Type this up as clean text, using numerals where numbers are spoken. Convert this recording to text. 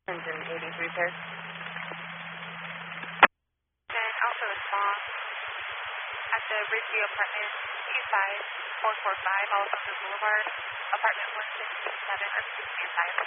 Engine 83 pair. And also respond at the Ridgeview Apartment, U5 445 Alexander Boulevard, apartment 167, or please stand by.